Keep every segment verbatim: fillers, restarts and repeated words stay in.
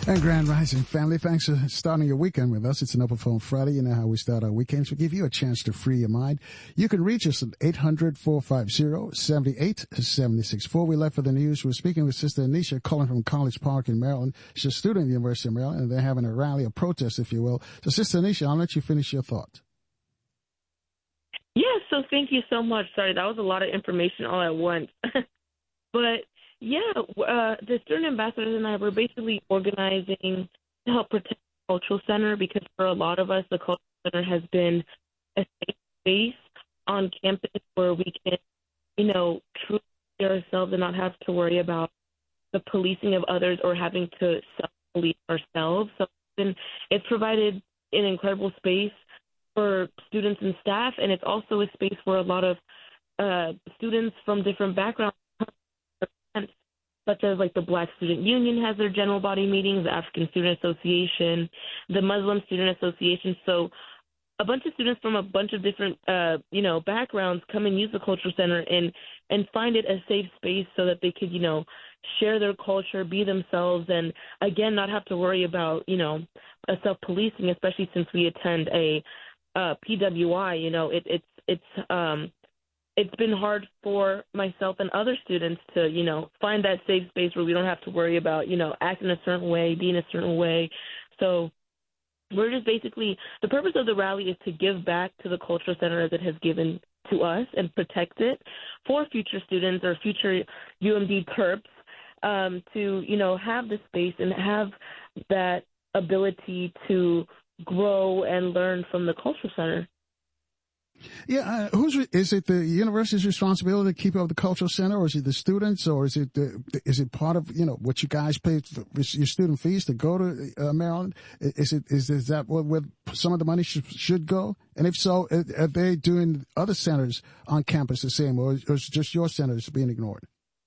And Grand Rising family, thanks for starting your weekend with us. It's an Open Phone Friday. You know how we start our weekends. We give you a chance to free your mind. You can reach us at eight hundred, four five zero, seven eight seven six. Before we left for the news, we're speaking with Sister Anisha, calling from College Park in Maryland. She's a student at the University of Maryland, and they're having a rally, a protest, if you will. So, Sister Anisha, I'll let you finish your thought. Yeah, so thank you so much. Sorry, that was a lot of information all at once. But yeah, uh, the student ambassadors and I were basically organizing to help protect the Cultural Center because for a lot of us, the Cultural Center has been a safe space on campus where we can, you know, truly be ourselves and not have to worry about the policing of others or having to self-police ourselves. So it's, been, it's provided an incredible space for students and staff, and it's also a space where a lot of uh, students from different backgrounds, such as like the Black Student Union has their general body meetings, the African Student Association, the Muslim Student Association. So a bunch of students from a bunch of different, uh, you know, backgrounds come and use the Cultural Center and, and find it a safe space so that they could, you know, share their culture, be themselves, and, again, not have to worry about, you know, a self-policing, especially since we attend a uh, P W I. You know, it, it's, it's, um, it's been hard for myself and other students to, you know, find that safe space where we don't have to worry about, you know, acting a certain way, being a certain way. So we're just basically, the purpose of the rally is to give back to the Cultural Center as it has given to us and protect it for future students or future U M D Terps um, to, you know, have the space and have that ability to grow and learn from the Cultural Center. Yeah, uh, who's is it the university's responsibility to keep up the Cultural Center, or is it the students, or is it the, is it part of you know what you guys pay for your student fees to go to uh, Maryland? Is it is is that where, where some of the money should, should go? And if so, are they doing other centers on campus the same, or, or is just your centers being ignored?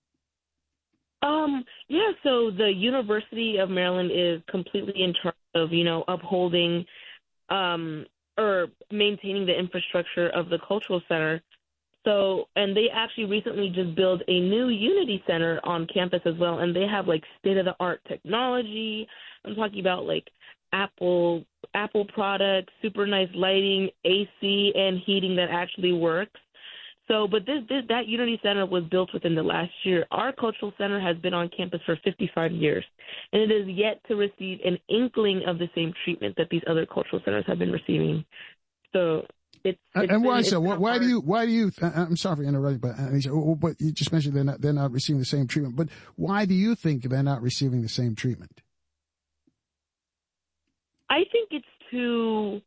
Um. Yeah. So the University of Maryland is completely in charge of you know upholding. Um, or maintaining the infrastructure of the Cultural Center. So, and they actually recently just built a new Unity Center on campus as well, and they have, like, state-of-the-art technology. I'm talking about, like, Apple Apple products, super nice lighting, A C, and heating that actually works. So, but this, this that Unity Center was built within the last year. Our Cultural Center has been on campus for fifty-five years, and it is yet to receive an inkling of the same treatment that these other cultural centers have been receiving. So, it's, it's and why been, so? Why hard. do you? Why do you? I'm sorry for interrupting, but uh, but you just mentioned they're not they're not receiving the same treatment. But why do you think they're not receiving the same treatment? I think it's to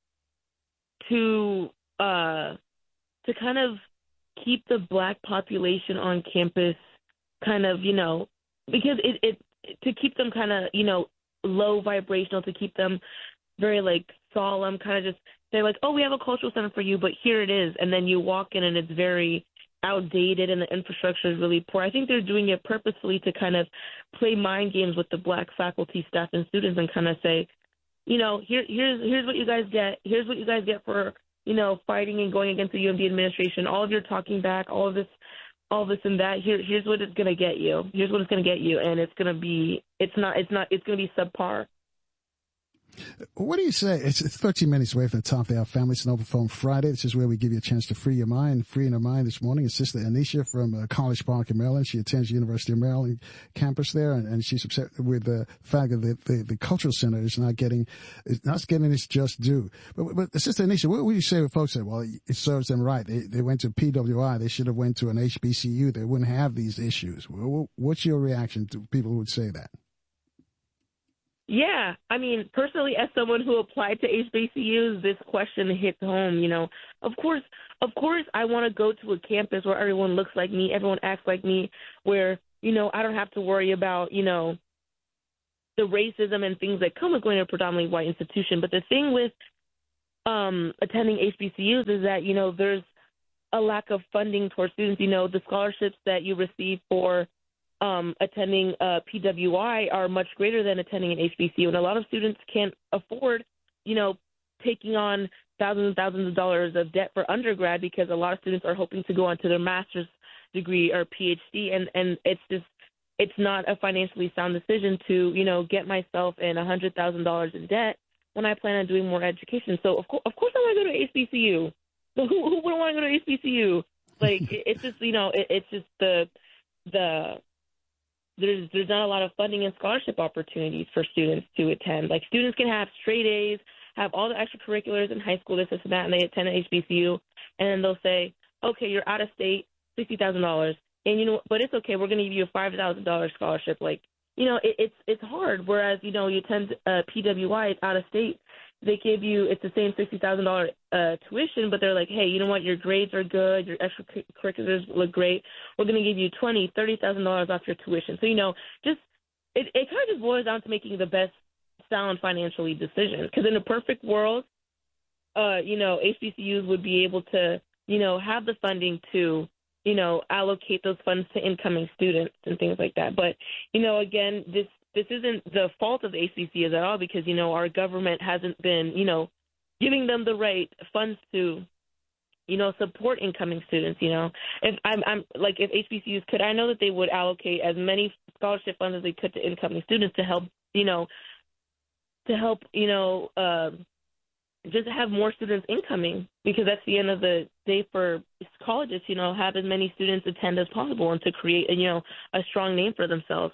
to uh to kind of keep the Black population on campus kind of, you know, because it, it to keep them kind of, you know, low vibrational, to keep them very, like, solemn, kind of just say, like, oh, we have a cultural center for you, but here it is. And then you walk in and it's very outdated and the infrastructure is really poor. I think they're doing it purposefully to kind of play mind games with the Black faculty, staff, and students and kind of say, you know, here, here's here's what you guys get. Here's what you guys get for, you know, fighting and going against the U M D administration, all of your talking back, all of this, all this and that. Here, here's what it's going to get you. Here's what it's going to get you, and it's going to be, it's not, it's not, it's going to be subpar. What do you say? It's thirteen minutes away from the top of the hour. Family, it's an Open Phone Friday. This is where we give you a chance to free your mind. Freeing her mind this morning is Sister Anisha from uh, College Park in Maryland. She attends the University of Maryland campus there, and, and she's upset with the fact that the, the, the Cultural Center is not getting is not getting its just due. But, but Sister Anisha, what would you say when folks say, well, it serves them right? They, they went to P W I. They should have went to an H B C U. They wouldn't have these issues. What's your reaction to people who would say that? Yeah, I mean, personally, as someone who applied to H B C Us, this question hits home. You know, of course, of course, I want to go to a campus where everyone looks like me, everyone acts like me, where, you know, I don't have to worry about, you know, the racism and things that come with going to a predominantly white institution. But the thing with um, attending H B C Us is that, you know, there's a lack of funding towards students. You know, the scholarships that you receive for Um, attending uh, P W I are much greater than attending an H B C U, and a lot of students can't afford, you know, taking on thousands and thousands of dollars of debt for undergrad because a lot of students are hoping to go on to their master's degree or P H D, and, and it's just it's not a financially sound decision to, you know, get myself in one hundred thousand dollars in debt when I plan on doing more education. So, of, co- of course, I want to go to H B C U. So who, who wouldn't want to go to H B C U? Like, it, it's just, you know, it, it's just the, the, there's, there's not a lot of funding and scholarship opportunities for students to attend. Like, students can have straight A's, have all the extracurriculars in high school, this, this, and that, and they attend at H B C U, and then they'll say, okay, you're out of state, sixty thousand dollars. And, you know, but it's okay. We're going to give you a five thousand dollars scholarship. Like, you know, it, it's it's hard. Whereas, you know, you attend uh, P W I, it's out of state. They give you, it's the same sixty thousand dollars uh, tuition, but they're like, hey, you know what? Your grades are good. Your extracurriculars look great. We're going to give you twenty thousand dollars, thirty thousand dollars off your tuition. So, you know, just it, it kind of just boils down to making the best sound financially decisions. Because in a perfect world, uh, you know, H B C Us would be able to, you know, have the funding to, you know, allocate those funds to incoming students and things like that. But, you know, again, this this isn't the fault of the H B C Us at all because, you know, our government hasn't been, you know, giving them the right funds to, you know, support incoming students, you know. If I'm, I'm like, if H B C Us could, I know that they would allocate as many scholarship funds as they could to incoming students to help, you know, to help, you know, uh, just have more students incoming, because that's the end of the day for colleges, you know, have as many students attend as possible and to create, you know, a strong name for themselves.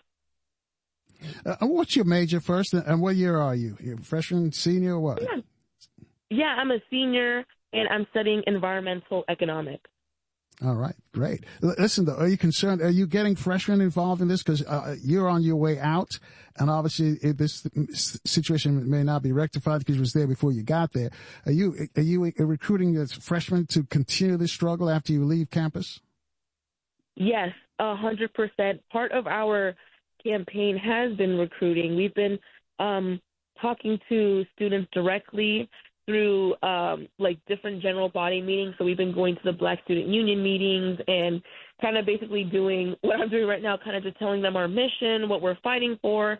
Uh, what's your major first, and what year are you? You're freshman, senior, or what? Yeah. yeah, I'm a senior, and I'm studying environmental economics. All right, great. L- listen, though, are you concerned? Are you getting freshmen involved in this? Because uh, you're on your way out, and obviously it, this situation may not be rectified because it was there before you got there. Are you are you recruiting the freshmen to continue this struggle after you leave campus? Yes, a hundred percent. Part of our campaign has been recruiting. We've been um, talking to students directly through um, like different general body meetings. So we've been going to the Black Student Union meetings and kind of basically doing what I'm doing right now, kind of just telling them our mission, what we're fighting for.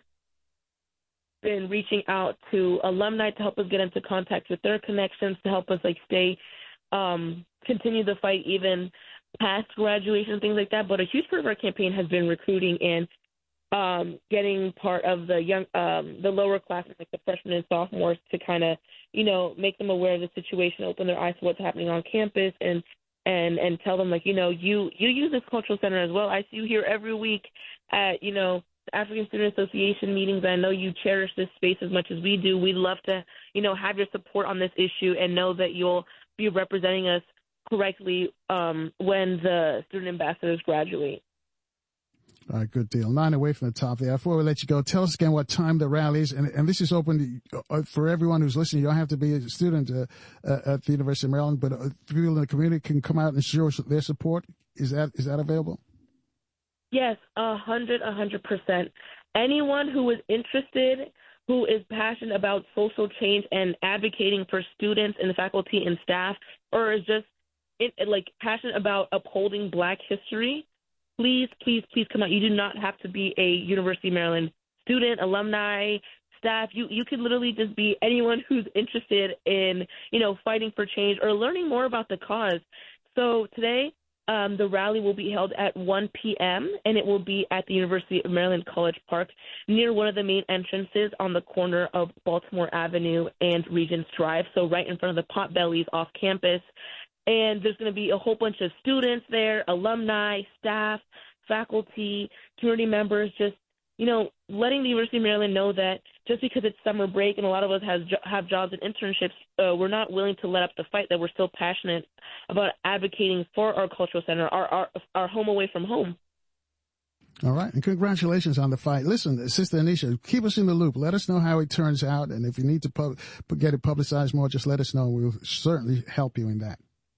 Been reaching out to alumni to help us get into contact with their connections, to help us like stay, um, continue the fight even past graduation, things like that. But a huge part of our campaign has been recruiting and Um, getting part of the young, um, the lower classes, like the freshmen and sophomores, to kind of, you know, make them aware of the situation, open their eyes to what's happening on campus, and and and tell them, like, you know, you you use this cultural center as well. I see you here every week at, you know, the African Student Association meetings. I know you cherish this space as much as we do. We'd love to, you know, have your support on this issue and know that you'll be representing us correctly um, when the student ambassadors graduate. All right, good deal. Nine away from the top there. Before we let you go, tell us again what time the rally is. And, and this is open to, for everyone who's listening. You don't have to be a student uh, uh, at the University of Maryland, but uh, people in the community can come out and show their support. Is that is that available? Yes, a hundred, a hundred percent. Anyone who is interested, who is passionate about social change and advocating for students and faculty and staff, or is just it, like passionate about upholding Black history, Please, please, please come out. You do not have to be a University of Maryland student, alumni, staff. You you can literally just be anyone who's interested in, you know, fighting for change or learning more about the cause. So today, um, the rally will be held at one p.m., and it will be at the University of Maryland College Park near one of the main entrances on the corner of Baltimore Avenue and Regents Drive, so right in front of the Potbellies off campus. And there's going to be a whole bunch of students there, alumni, staff, faculty, community members, just, you know, letting the University of Maryland know that just because it's summer break and a lot of us has, have jobs and internships, uh, we're not willing to let up the fight, that we're still passionate about advocating for our cultural center, our, our, our home away from home. All right. And congratulations on the fight. Listen, Sister Anisha, keep us in the loop. Let us know how it turns out. And if you need to pub- get it publicized more, just let us know. We'll certainly help you in that.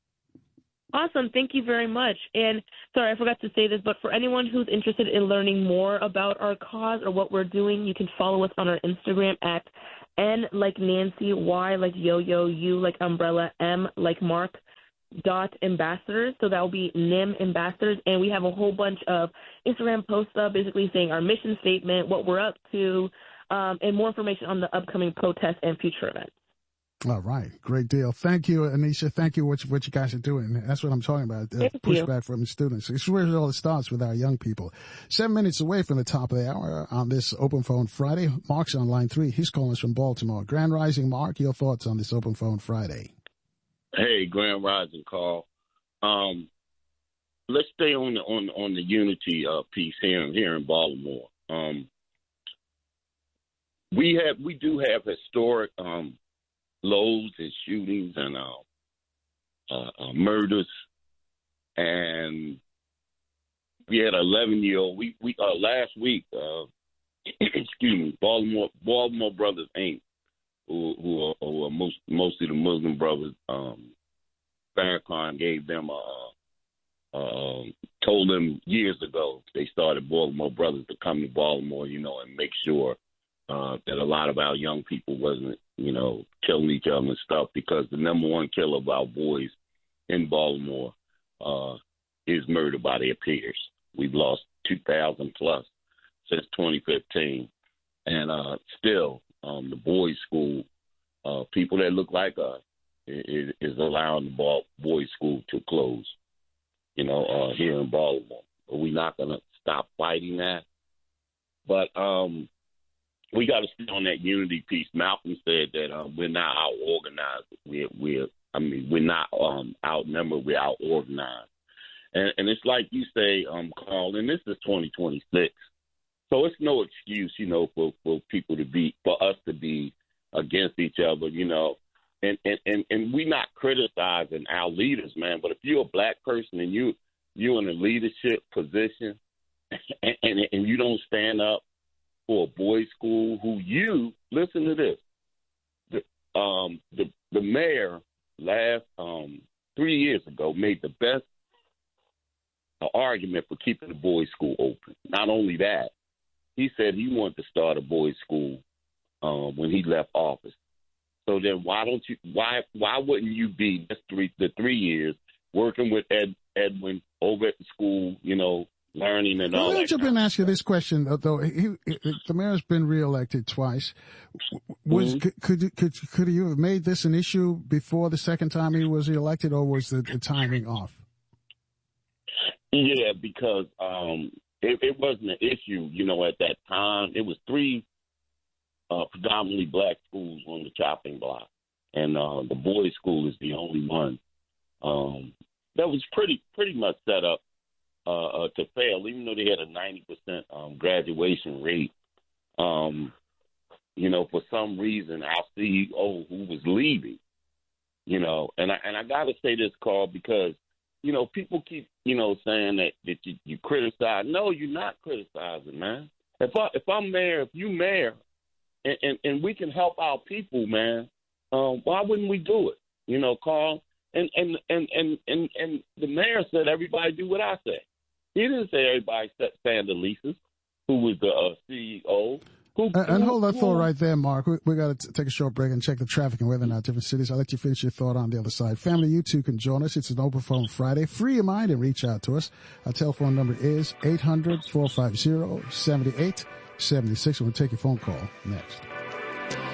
Awesome. Thank you very much. And sorry, I forgot to say this, but for anyone who's interested in learning more about our cause or what we're doing, you can follow us on our Instagram at N like Nancy, Y like yo-yo, U like umbrella, M like Mark, dot ambassadors. So that will be N I M ambassadors. And we have a whole bunch of Instagram posts up basically saying our mission statement, what we're up to, um, and more information on the upcoming protests and future events. All right. Great deal. Thank you, Anisha. Thank you what you, what you guys are doing. That's what I'm talking about. Uh, pushback from the students. It's where it all starts with our young people. Seven minutes away from the top of the hour on this Open Phone Friday. Mark's on line three. He's calling us from Baltimore. Grand Rising, Mark, your thoughts on this Open Phone Friday? Hey, Grand Rising, Carl. Um, let's stay on the on on the unity uh, piece here here in Baltimore. Um, we have we do have historic um, lows and shootings and uh, uh, uh, murders, and we had an eleven year old. We we uh, last week, uh, excuse me, Baltimore Baltimore Brothers Incorporated, who who are, who are most mostly the Muslim brothers. Um, Farrakhan gave them a, uh, told them years ago they started Baltimore Brothers to come to Baltimore, you know, and make sure uh, that a lot of our young people wasn't, you know, killing each other and stuff, because the number one killer of our boys in Baltimore uh, is murdered by their peers. We've lost two thousand plus since twenty fifteen, and uh, still um, the boys' school, uh, people that look like us, is, is allowing the ball, boys' school to close, you know, uh, here in Baltimore. But we're not going to stop fighting that. But um, we got to stay on that unity piece. Malcolm said that um, we're not out-organized. We're, we're, I mean, we're not um, outnumbered. We're out-organized. And, and it's like you say, um, Carl, and this is twenty twenty-six. So it's no excuse, you know, for, for people to be, for us to be against each other, you know. And, and, and, and we're not criticizing our leaders, man. But if you're a black person and you, you're in a leadership position and, and, and you don't stand up for a boys' school who you, listen to this, the, um, the, the mayor last um, three years ago made the best uh, argument for keeping the boys' school open. Not only that, he said he wanted to start a boys' school um, when he left office. So then why don't you why why wouldn't you be this three the three years working with Ed Edwin over at the school, you know, learning and all Let that? me jump in and ask you this question, though. He, he, the mayor's been reelected twice. Was mm-hmm. could, could could could you have made this an issue before the second time he was elected, or was the, the timing off? Yeah, because um, it, it wasn't an issue, you know, at that time. It was three uh, predominantly black schools on the chopping block, and uh, the boys' school is the only one um, that was pretty pretty much set up uh, uh, to fail, even though they had a ninety percent um, graduation rate. Um, you know, for some reason, our C E O who was leaving, you know, and I and I got to say this, Carl, because you know people keep you know saying that that you, you criticize. No, you're not criticizing, man. If I if I'm mayor, if you mayor, and, and, and we can help our people, man, um, why wouldn't we do it? You know, Carl. And and, and, and, and and the mayor said everybody do what I say. He didn't say everybody stand the leases, who was the uh, C E O. Who, and, and who, hold that who, thought right there, Mark. We, we got to take a short break and check the traffic and weather in our different cities. I'll let you finish your thought on the other side. Family, you too can join us. It's an Open Phone Friday. Free your mind and reach out to us. Our telephone number is eight hundred, four five zero, seven eight seven six. We'll take your phone call next.